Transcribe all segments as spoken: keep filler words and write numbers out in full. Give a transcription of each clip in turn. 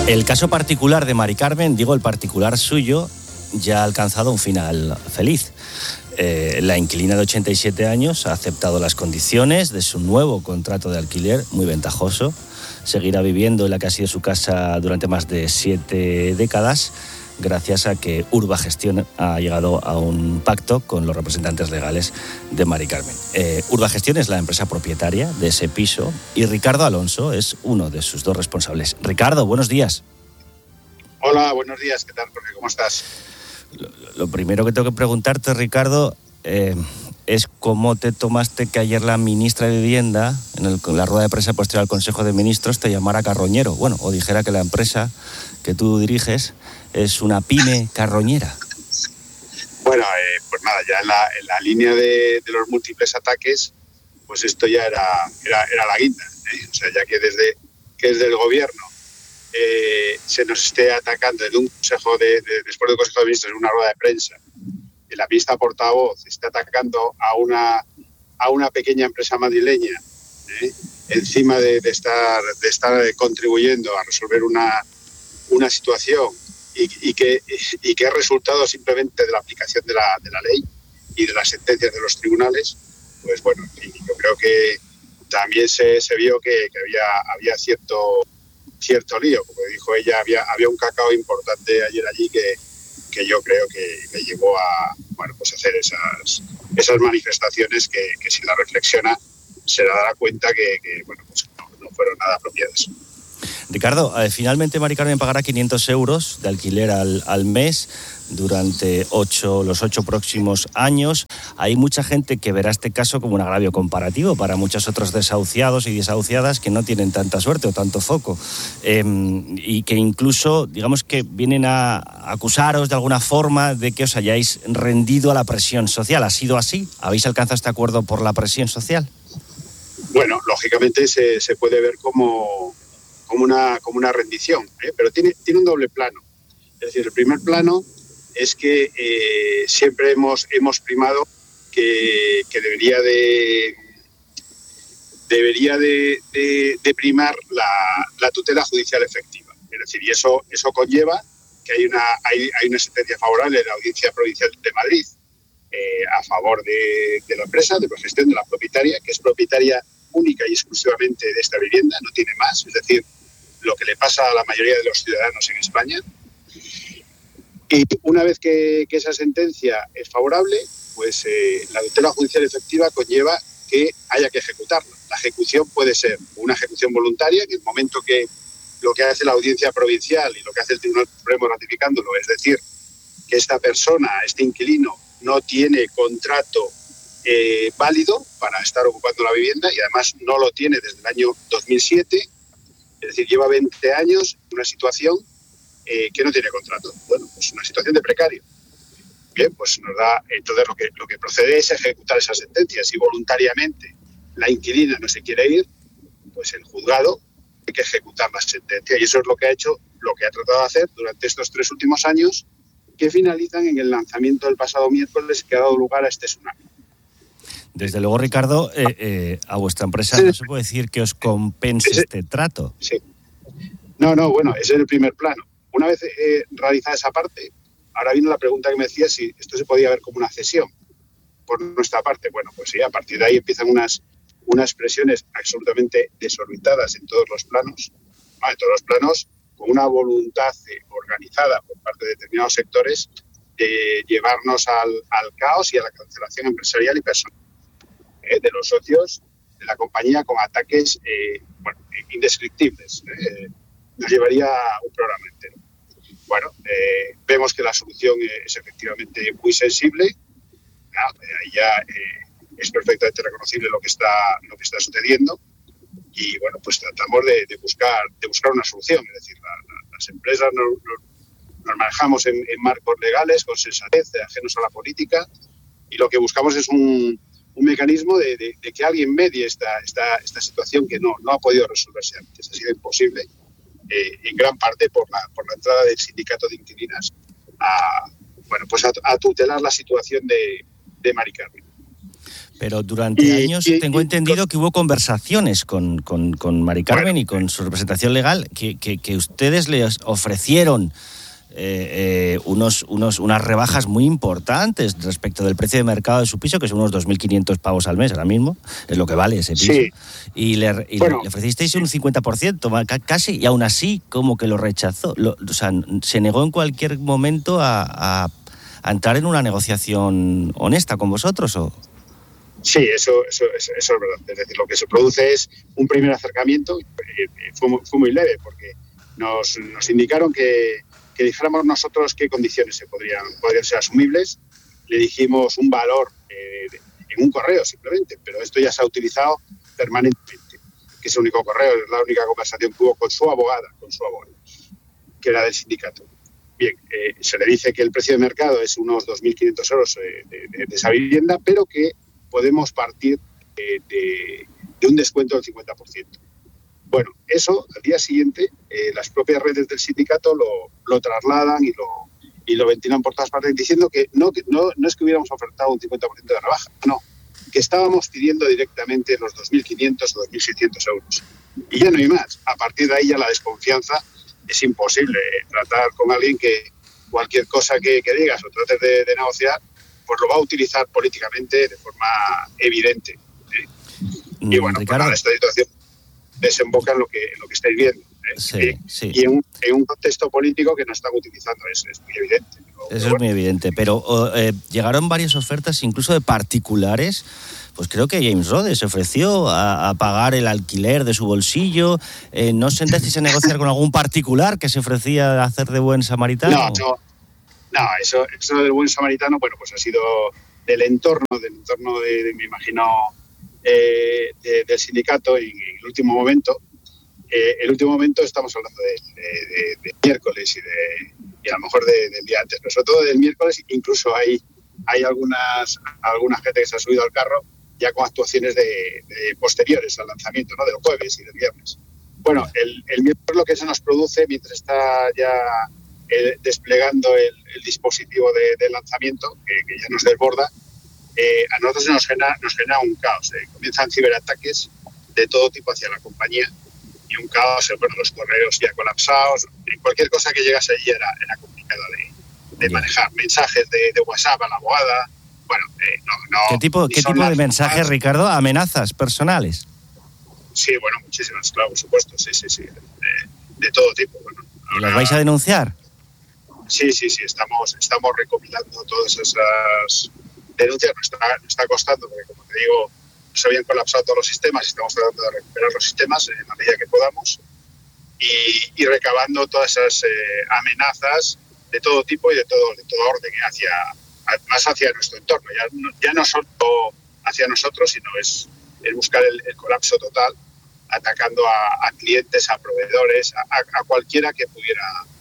El caso particular de Mari Carmen, digo el particular suyo, ya ha alcanzado un final feliz. Eh, la inquilina de ochenta y siete años ha aceptado las condiciones de su nuevo contrato de alquiler, muy ventajoso. Seguirá viviendo en la que ha sido su casa durante más de siete décadas, gracias a que Urbagestión ha llegado a un pacto con los representantes legales de Mari Carmen. Eh, Urbagestión es la empresa propietaria de ese piso y Ricardo Alonso es uno de sus dos responsables. Ricardo, buenos días. Hola, buenos días. ¿Qué tal, Jorge? ¿Cómo estás? Lo, lo primero que tengo que preguntarte, Ricardo, eh, es cómo te tomaste que ayer la ministra de Vivienda, en, el, en la rueda de prensa posterior al Consejo de Ministros, te llamara carroñero. Bueno, o dijera que la empresa que tú diriges es una pyme carroñera. Bueno, eh, pues nada, ya en la, en la línea de, de los múltiples ataques, pues esto ya era, era, era la guinda, ¿eh? O sea, ya que desde, que desde el gobierno eh, se nos esté atacando en un consejo de, de, después del Consejo de Ministros, en una rueda de prensa, y la ministra portavoz está atacando a una, a una pequeña empresa madrileña, ¿eh? encima de, de, estar, de estar contribuyendo a resolver una, una situación y, y, que, y que es resultado simplemente de la aplicación de la, de la ley y de las sentencias de los tribunales, pues bueno, en fin, yo creo que también se, se vio que, que había, había cierto, cierto lío. Como dijo ella, había, había un cacao importante ayer allí que, que yo creo que le llevó a, bueno, pues hacer esas, esas manifestaciones que, que si la reflexiona se dará cuenta que, que bueno, pues no, no fueron nada apropiadas. Ricardo, eh, finalmente Mari Carmen pagará quinientos euros de alquiler al, al mes durante ocho, los ocho próximos años. Hay mucha gente que verá este caso como un agravio comparativo para muchos otros desahuciados y desahuciadas que no tienen tanta suerte o tanto foco, eh, y que incluso, digamos que vienen a acusaros de alguna forma de que os hayáis rendido a la presión social. ¿Ha sido así? ¿Habéis alcanzado este acuerdo por la presión social? Bueno, lógicamente se, se puede ver como, como, una, como una rendición, ¿eh? Pero tiene, tiene un doble plano. Es decir, el primer plano es que eh, siempre hemos, hemos primado que, que debería de debería de, de, de primar la, la tutela judicial efectiva. Es decir, y eso, eso conlleva que hay una, hay, hay una sentencia favorable de la Audiencia Provincial de Madrid eh, a favor de, de la empresa, de la gestión de la propietaria, que es propietaria única y exclusivamente de esta vivienda, no tiene más, es decir, lo que le pasa a la mayoría de los ciudadanos en España. Y una vez que, que esa sentencia es favorable, pues eh, la tutela judicial efectiva conlleva que haya que ejecutarla. La ejecución puede ser una ejecución voluntaria, en el momento que lo que hace la Audiencia Provincial y lo que hace el Tribunal Supremo ratificándolo, es decir, que esta persona, este inquilino, no tiene contrato eh, válido para estar ocupando la vivienda y además no lo tiene desde el año dos mil siete, es decir, lleva veinte años en una situación eh, que no tiene contrato. Bueno, pues una situación de precario. Bien, pues nos da, entonces lo que, lo que procede es ejecutar esa sentencia. Si voluntariamente la inquilina no se quiere ir, pues el juzgado hay que ejecutar la sentencia. Y eso es lo que ha hecho, lo que ha tratado de hacer durante estos tres últimos años, que finalizan en el lanzamiento del pasado miércoles que ha dado lugar a este tsunami. Desde luego, Ricardo, eh, eh, a vuestra empresa sí. No se puede decir que os compense ese, este trato. Sí. No, no, bueno, ese es el primer plano. Una vez eh, realizada esa parte, ahora viene la pregunta que me decía si esto se podía ver como una cesión por nuestra parte. Bueno, pues sí, a partir de ahí empiezan unas, unas presiones absolutamente desorbitadas en todos los planos, ¿no? En todos los planos, con una voluntad eh, organizada por parte de determinados sectores de llevarnos al, al caos y a la cancelación empresarial y personal eh, de los socios de la compañía con ataques eh, bueno, indescriptibles. Eh, nos llevaría un programa entero. Bueno, eh, vemos que la solución es efectivamente muy sensible. Ah, ahí ya eh, es perfectamente reconocible lo que está lo que está sucediendo y bueno, pues tratamos de, de buscar de buscar una solución. Es decir, la, la, las empresas nos, nos manejamos en, en marcos legales con sensatez, ajenos a la política, y lo que buscamos es un, un mecanismo de, de, de que alguien medie esta esta esta situación que no no ha podido resolverse antes. Ha sido imposible. Eh, en gran parte por la por la entrada del sindicato de inquilinas a bueno pues a, a tutelar la situación de, de Mari Carmen. Pero durante y, años y, tengo y, entendido con, que hubo conversaciones con, con, con Mari Carmen bueno, y con su representación legal que, que, que ustedes les ofrecieron eh, eh, unos, unos, unas rebajas muy importantes respecto del precio de mercado de su piso, que son unos dos mil quinientos pavos al mes ahora mismo, es lo que vale ese piso. Sí. Y, le, y bueno, le ofrecisteis sí. un cincuenta por ciento casi, y aún así como que lo rechazó. Lo, o sea, se negó en cualquier momento a, a, a entrar en una negociación honesta con vosotros, ¿o...? Sí, eso, eso, eso, eso es verdad. Es decir, lo que se produce es un primer acercamiento, fue muy, fue muy leve, porque nos, nos indicaron que, que dijéramos nosotros qué condiciones se podrían, podrían ser asumibles. Le dijimos un valor eh, en un correo simplemente, pero esto ya se ha utilizado permanentemente, que es el único correo, es la única conversación que hubo con su abogada, con su abogado, que era del sindicato. Bien, eh, se le dice que el precio de mercado es unos dos mil quinientos euros eh, de, de, de esa vivienda, pero que podemos partir eh, de, de un descuento del cincuenta por ciento. Bueno, eso al día siguiente eh, las propias redes del sindicato lo, lo trasladan y lo, y lo ventilan por todas partes diciendo que no, que no, no es que hubiéramos ofertado un cincuenta por ciento de rebaja, no, que estábamos pidiendo directamente los dos mil quinientos o dos mil seiscientos euros. Y ya no hay más. A partir de ahí ya la desconfianza es imposible tratar con alguien que cualquier cosa que, que digas o trates de, de negociar, pues lo va a utilizar políticamente de forma evidente. ¿eh? Y bueno, pues nada, esta situación desemboca en lo que, en lo que estáis viendo. ¿eh? Sí, y, sí. y en, un, en un contexto político que no están utilizando, es, es muy evidente. Pero, Eso pero es bueno. muy evidente, pero eh, llegaron varias ofertas, incluso de particulares. Pues creo que James Rhodes se ofreció a, a pagar el alquiler de su bolsillo. Eh, ¿No os sentasteis a negociar con algún particular que se ofrecía a hacer de buen samaritano? No, no. No, eso, eso del buen samaritano, bueno, pues ha sido del entorno, del entorno de, de me imagino, eh, de, del sindicato en, en el último momento. Eh, el último momento estamos hablando de, de, de, de miércoles y, de, y a lo mejor de, del día antes, pero sobre todo del miércoles. Incluso hay, hay algunas, alguna gente que se ha subido al carro ya con actuaciones de, de posteriores al lanzamiento, ¿no? Del jueves y del viernes. Bueno, el, el miércoles lo que se nos produce mientras está ya Eh, desplegando el, el dispositivo de, de lanzamiento, que, que ya nos desborda, eh, a nosotros nos genera, nos genera un caos. Eh. Comienzan ciberataques de todo tipo hacia la compañía y un caos, eh, bueno, los correos ya colapsados, eh, cualquier cosa que llegase allí era, era complicada de, de manejar. Mensajes de, de WhatsApp a la abogada, bueno, eh, no, no... ¿Qué tipo, ¿qué tipo de mensajes, formas, Ricardo? ¿Amenazas personales? Sí, bueno, muchísimas, claro, por supuesto, sí, sí, sí, de, de todo tipo. Bueno, ahora, ¿y las vais a denunciar? Sí, sí, sí, estamos, estamos recopilando todas esas denuncias. Nos está, nos está costando, porque como te digo, se habían colapsado todos los sistemas y estamos tratando de recuperar los sistemas en la medida que podamos y, y recabando todas esas eh, amenazas de todo tipo y de todo, de todo orden, hacia, más hacia nuestro entorno. Ya no, ya no solo hacia nosotros, sino es, es buscar el, el colapso total, atacando a, a clientes, a proveedores, a, a cualquiera que pudiera...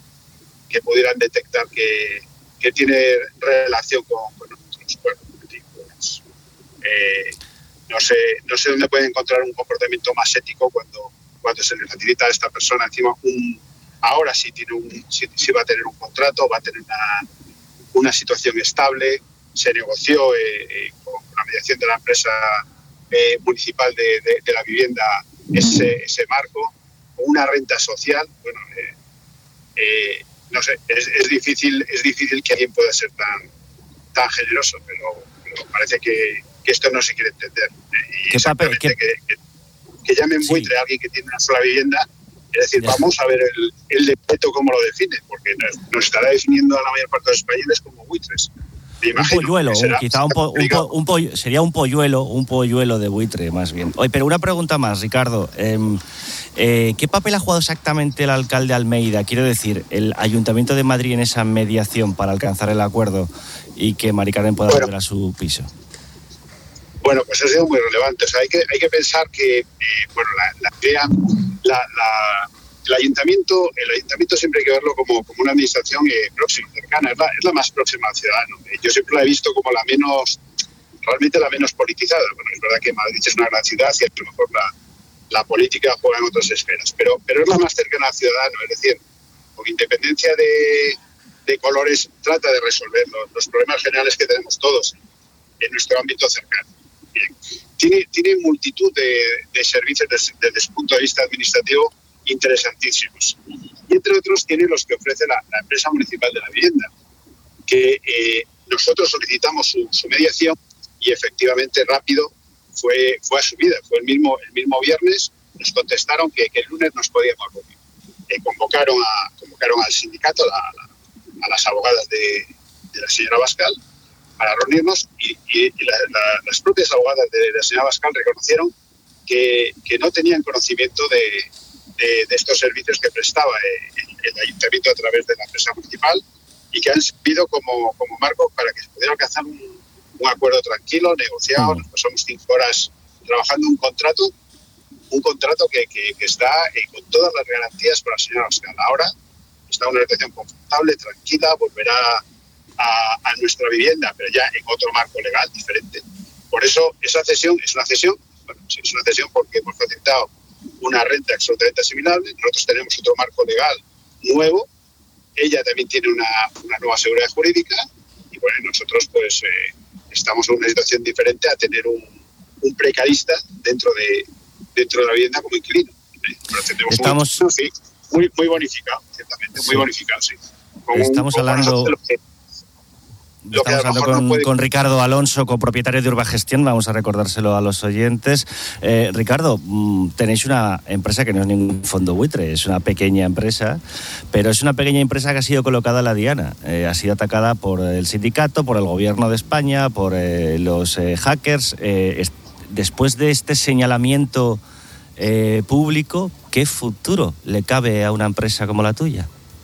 que pudieran detectar que, que tiene relación con, con nosotros. Bueno, pues, eh, no sé, no sé dónde pueden encontrar un comportamiento más ético cuando, cuando se le facilita a esta persona encima un, ahora sí tiene un, sí, sí va a tener un contrato, va a tener una, una situación estable, se negoció eh, eh, con la mediación de la empresa eh, municipal de, de, de la vivienda ese, ese marco, una renta social, bueno, eh, eh, no sé, es, es difícil es difícil que alguien pueda ser tan tan generoso, pero, pero parece que, que esto no se quiere entender. Y exactamente papel, que, que, que llamen buitre sí. a alguien que tiene una sola vivienda, es decir, ya. Vamos a ver el, el decreto cómo lo define, porque nos, nos estará definiendo a la mayor parte de los españoles como buitres. Un polluelo, será, quizá un, po, un, po, un pollo, sería un polluelo, un polluelo de buitre más bien. Oye, pero una pregunta más, Ricardo. Eh, eh, ¿Qué papel ha jugado exactamente el alcalde Almeida? Quiero decir, el Ayuntamiento de Madrid en esa mediación para alcanzar el acuerdo y que Mari Carmen pueda bueno, volver a su piso. Bueno, pues ha sido muy relevante. O sea, hay que, hay que pensar que, eh, bueno, la, la idea, la, la, el ayuntamiento, el ayuntamiento siempre hay que verlo como, como una administración eh, próxima, cercana, es la, es la más próxima al ciudadano. Yo siempre la he visto como la menos, realmente la menos politizada. Bueno, es verdad que Madrid es una gran ciudad y a lo mejor la, la política juega en otras esferas, pero, pero es la más cercana al ciudadano, es decir, con independencia de, de colores, trata de resolver los, los problemas generales que tenemos todos en nuestro ámbito cercano. Bien. Tiene, tiene multitud de, de servicios desde, desde el punto de vista administrativo interesantísimos. Y entre otros tiene los que ofrece la, la empresa municipal de la vivienda, que eh, nosotros solicitamos su, su mediación y efectivamente rápido fue, fue asumida. Fue el mismo, el mismo viernes, nos contestaron que, que el lunes nos podíamos reunir. Eh, convocaron, a, convocaron al sindicato, a, a, a las abogadas de, de la señora Bascal, para reunirnos y, y, y la, la, las propias abogadas de la señora Bascal reconocieron que, que no tenían conocimiento de, de, de estos servicios que prestaba el, el ayuntamiento a través de la empresa municipal y que han servido como, como marco para que se pudiera alcanzar un, un acuerdo tranquilo, negociado. Nos pasamos cinco horas trabajando un contrato, un contrato que, que, que está eh, con todas las garantías para la señora Bascal. Ahora está en una situación confortable, tranquila, volverá a, a nuestra vivienda, pero ya en otro marco legal diferente. Por eso esa cesión es una cesión, bueno, sí, es una cesión porque hemos facilitado una renta absolutamente asimilable. Nosotros tenemos otro marco legal nuevo, ella también tiene una, una nueva seguridad jurídica y bueno, nosotros pues eh, estamos en una situación diferente a tener un, un precarista dentro de, dentro de la vivienda como inquilino. Estamos... Un, sí, muy, muy bonificado, ciertamente, sí. muy bonificado, sí. Con Estamos un, hablando... Estamos hablando con, no puede... con Ricardo Alonso, copropietario de Urbagestión. Vamos a recordárselo a los oyentes. Eh, Ricardo, tenéis una empresa que no es ningún fondo buitre, es una pequeña empresa, pero es una pequeña empresa que ha sido colocada a la diana. Eh, ha sido atacada por el sindicato, por el gobierno de España, por eh, los eh, hackers. Eh, es, después de este señalamiento eh, público, ¿qué futuro le cabe a una empresa como la tuya?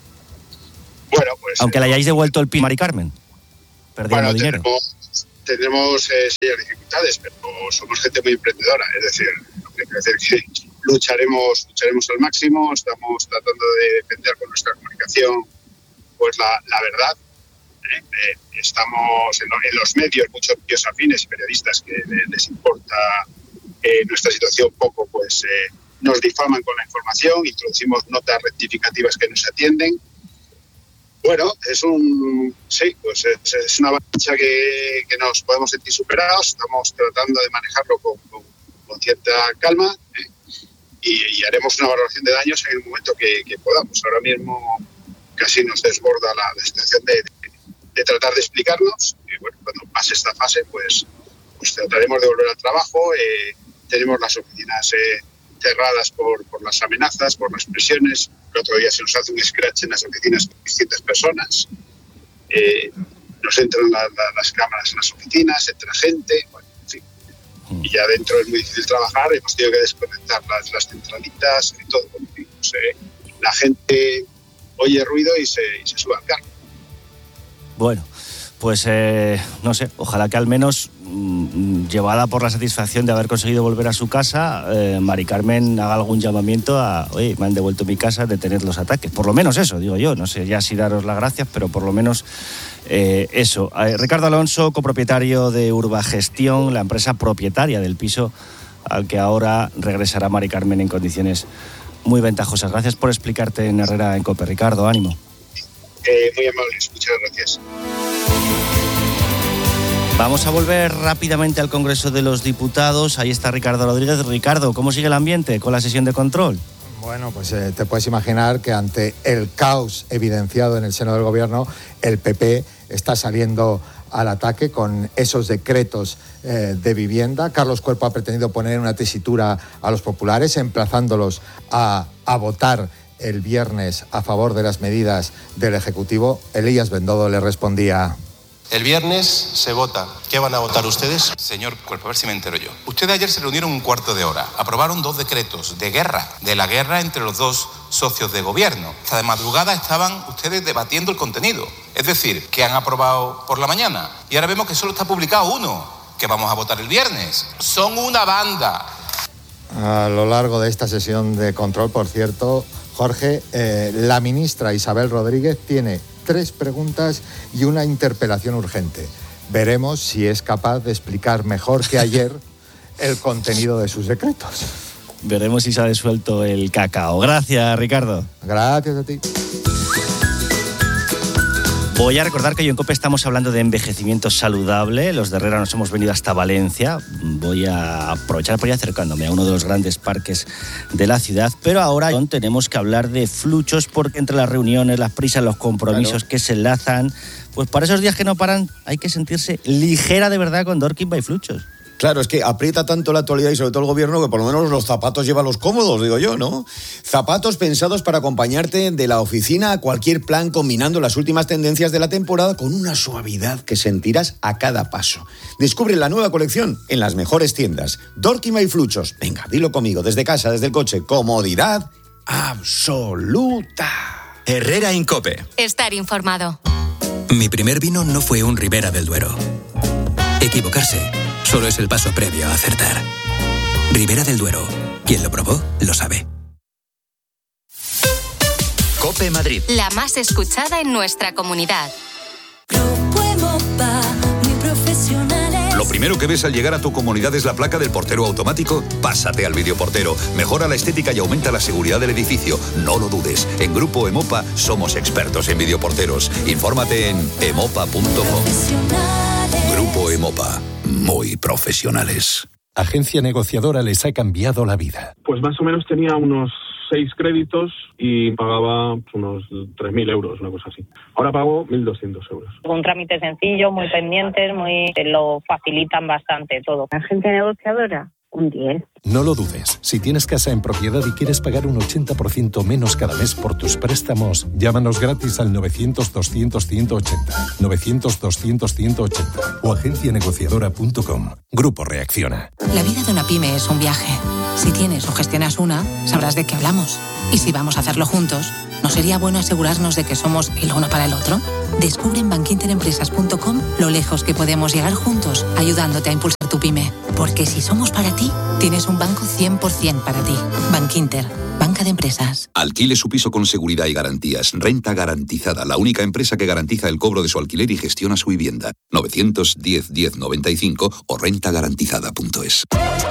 Bueno, pues... Aunque le hayáis devuelto el P I B, Mari Carmen. Perdiendo bueno, dinero. Tenemos, tenemos eh, serias dificultades, pero somos gente muy emprendedora. Es decir, lo que quiere decir que lucharemos, lucharemos al máximo. Estamos tratando de defender con nuestra comunicación pues la, la verdad. Eh, eh, estamos en, lo, en los medios, muchos medios afines y periodistas que les importa eh, nuestra situación poco, pues eh, nos difaman con la información, introducimos notas rectificativas que nos atienden. Bueno, es un sí, pues es, es una avalancha que, que nos podemos sentir superados. Estamos tratando de manejarlo con, con, con cierta calma ¿eh? y, y haremos una valoración de daños en el momento que, que podamos. Ahora mismo casi nos desborda la, la situación de, de, de tratar de explicarnos. Y bueno, cuando pase esta fase, pues, pues trataremos de volver al trabajo. Eh, tenemos las oficinas eh, cerradas por, por las amenazas, por las presiones. El otro día se nos hace un scratch en las oficinas con distintas personas. Eh, nos entran la, la, las cámaras en las oficinas, entra gente. Bueno, en fin. Y ya dentro es muy difícil trabajar. Hemos tenido que desconectar las, las centralitas y todo. Bueno, pues, eh, la gente oye ruido y se, y se sube al carro. Bueno, pues eh, no sé, ojalá que al menos mmm, llevada por la satisfacción de haber conseguido volver a su casa, eh, Mari Carmen haga algún llamamiento a, oye, me han devuelto mi casa, detener los ataques. Por lo menos eso, digo yo, no sé ya si daros las gracias, pero por lo menos eh, eso. Eh, Ricardo Alonso, copropietario de Urbagestión, la empresa propietaria del piso al que ahora regresará Mari Carmen en condiciones muy ventajosas. Gracias por explicarte en Herrera en COPE, Ricardo, ánimo. Eh, muy amables, muchas gracias. Vamos a volver rápidamente al Congreso de los Diputados. Ahí está Ricardo Rodríguez. Ricardo, ¿cómo sigue el ambiente con la sesión de control? Bueno, pues eh, te puedes imaginar que ante el caos evidenciado en el seno del Gobierno, el P P está saliendo al ataque con esos decretos eh, de vivienda. Carlos Cuerpo ha pretendido poner una tesitura a los populares, emplazándolos a, a votar el viernes a favor de las medidas del Ejecutivo. Elías Bendodo le respondía: el viernes se vota. ¿Qué van a votar ustedes? Señor Cuerpo, a ver si me entero yo. Ustedes ayer se reunieron un cuarto de hora, aprobaron dos decretos de guerra, de la guerra entre los dos socios de gobierno. Hasta de madrugada estaban ustedes debatiendo el contenido. Es decir, que han aprobado por la mañana. Y ahora vemos que solo está publicado uno, que vamos a votar el viernes. Son una banda. A lo largo de esta sesión de control, por cierto, Jorge, eh, la ministra Isabel Rodríguez tiene tres preguntas y una interpelación urgente. Veremos si es capaz de explicar mejor que ayer el contenido de sus decretos. Veremos si se ha desuelto el cacao. Gracias, Ricardo. Gracias a ti. Voy a recordar que hoy en COPE estamos hablando de envejecimiento saludable. Los de Herrera nos hemos venido hasta Valencia. Voy a aprovechar por ir acercándome a uno de los grandes parques de la ciudad. Pero ahora tenemos que hablar de fluchos, porque entre las reuniones, las prisas, los compromisos claro. que se enlazan, pues para esos días que no paran hay que sentirse ligera de verdad con Dorking by Fluchos. Claro, es que aprieta tanto la actualidad y sobre todo el gobierno que por lo menos los zapatos lleva los cómodos, digo yo, ¿no? Zapatos pensados para acompañarte de la oficina a cualquier plan, combinando las últimas tendencias de la temporada con una suavidad que sentirás a cada paso. Descubre la nueva colección en las mejores tiendas. Dorking by Fluchos. Venga, dilo conmigo, desde casa, desde el coche. Comodidad absoluta. Herrera en COPE. Estar informado. Mi primer vino no fue un Ribera del Duero. Equivocarse solo es el paso previo a acertar. Ribera del Duero. Quien lo probó, lo sabe. COPE Madrid. La más escuchada en nuestra comunidad. Lo primero que ves al llegar a tu comunidad es la placa del portero automático. Pásate al videoportero. Mejora la estética y aumenta la seguridad del edificio. No lo dudes. En Grupo Emopa somos expertos en videoporteros. Infórmate en emopa punto com. Grupo Emopa. Muy profesionales. Agencia negociadora les ha cambiado la vida. Pues más o menos tenía unos seis créditos y pagaba unos tres mil euros, una cosa así. Ahora pago mil doscientos euros. Un trámite sencillo, muy pendientes, muy lo facilitan bastante todo. Agencia negociadora, un diez. No lo dudes. Si tienes casa en propiedad y quieres pagar un ochenta por ciento menos cada mes por tus préstamos, llámanos gratis al novecientos, doscientos, ciento ochenta. novecientos, doscientos, ciento ochenta. O agencia negociadora punto com. Grupo Reacciona. La vida de una pyme es un viaje. Si tienes o gestionas una, sabrás de qué hablamos. Y si vamos a hacerlo juntos, ¿no sería bueno asegurarnos de que somos el uno para el otro? Descubre en bankinterempresas punto com lo lejos que podemos llegar juntos, ayudándote a impulsar tu pyme. Porque si somos para ti, tienes un banco cien por ciento para ti. Bankinter, banca de empresas. Alquile su piso con seguridad y garantías. Renta Garantizada, la única empresa que garantiza el cobro de su alquiler y gestiona su vivienda. novecientos diez, diez noventa y cinco o renta garantizada punto es.